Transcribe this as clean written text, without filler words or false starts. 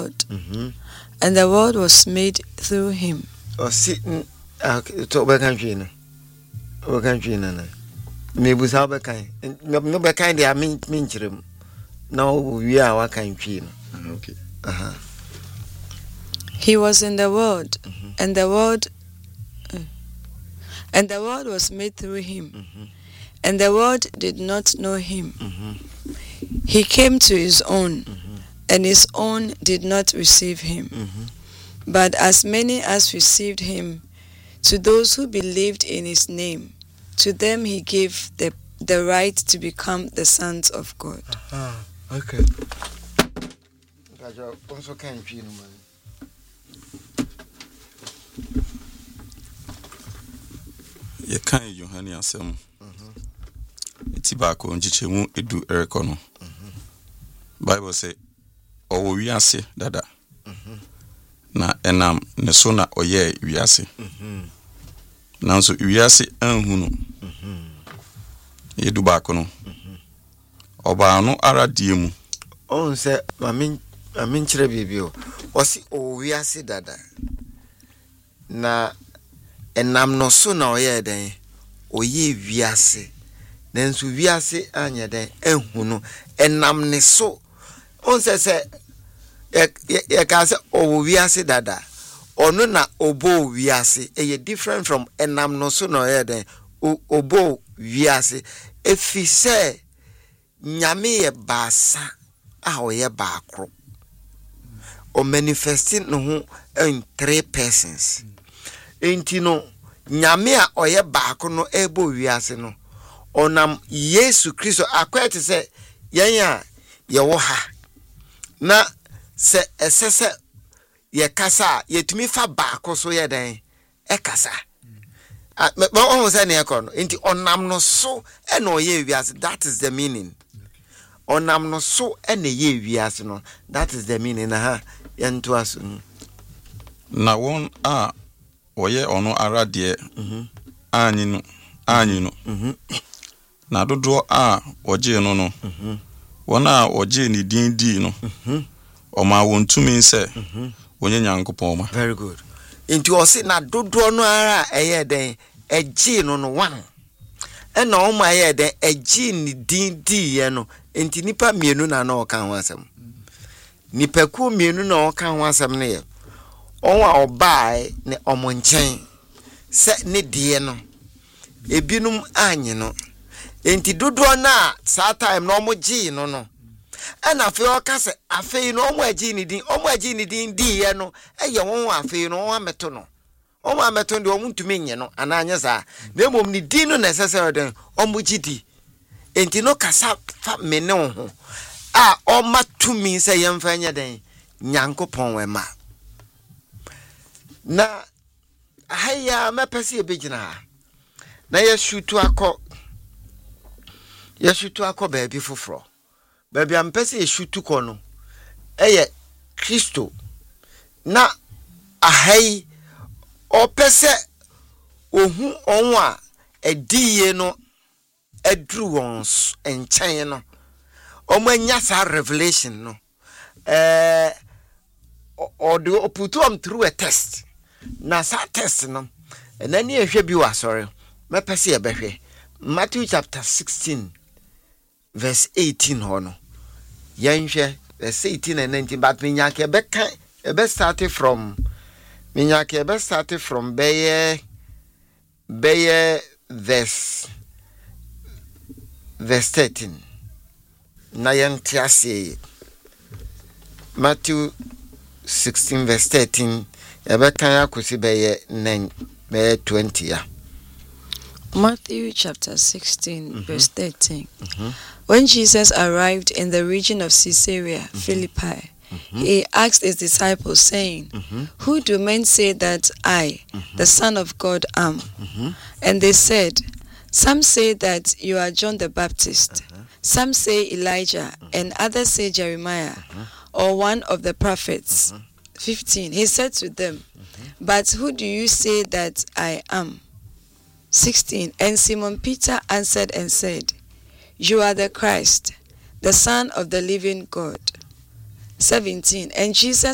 and the world was made through him. Or sitting to back country. O country na. Me was how back kind. No back kind they are mean now we are our country. Okay. He was in the world, and the world was made through him, and the world did not know him. He came to his own, and his own did not receive him. But as many as received him, to those who believed in his name, to them he gave the right to become the sons of God. Okay. Also can't feel ye kan Yohane asem eti ba ko nchichemu edu erekono Bible say owo wiase dada na enam ne so na oye wiase nanso wiase anhunu edu ba ko no oba no ara diemu on se mamin chire bibio osi owo wiase dada na enam no so na oye den oye wiase nanso wiase anya den ehunu enam ne so on se ye ka se owo wiase dada ono na obo wiase e different from enam no so na oye den obo wiase efi se nyame ye basa a oye baakro o manifesting no ho in 3 persons. Enti no nyame a oye baako no ebo wiase no onam Yesu Kristo akwete se yenya ye wo ha na se esese ye kasa yetumi fa baako so ye den e kasa me on se ne ekono enti onam no so e na oye wiase. That is the meaning. Onam no so e na ye wiase no, that is the meaning. Yentu aso na won a oye ono ara de anyi no na dodo a oje no no won a oje ni din di no o ma won tumi se onye nyankopon ma. Very good. Into o se na dodo no ara eye den eje no no wan e na o ma ye den eje ni din di ye no enti nipa mienu na na o kan ho asem nipa ku mienu na o kan ho asem ne ye onwa obai ne omonchen se ne die no ebinum anyi no enti dodo na sa time no omoji no no ana fe o ka se afi no omoji ni din di ye no eye won afi no won ameto no won ameto de won ntumi nye no ana anya sa na mom ni din no necessary den omoji di enti no kasa fa me ne ho a o matumi se yemfa nya den nyankopon we ma na haya mepesi ebegina na yeshutu akọ baby foforo baby ampesi yeshutu ko no eye Kristo na ahai opese ohu onwa ediye no edru wons enchan no omanya sa revelation no or do put them through a test. Na sa test no. And then you should be sorry. Me pesi ebehwe. Matthew chapter 16 verse 18 hono. Yenhwe verse 18 and 19 but minyake be started from beye verse 13. Na yantiase Matthew 16 verse 13 ebekan akosi beye 9 beye 20 ya. Matthew chapter 16 verse 13. When Jesus arrived in the region of Caesarea Philippi, he asked his disciples saying, "Who do men say that I, the Son of God, am?" And they said, "Some say that you are John the Baptist, some say Elijah, and others say Jeremiah, or one of the prophets." 15. He said to them, "But who do you say that I am?" 16. And Simon Peter answered and said, "You are the Christ, the Son of the living God." 17. And Jesus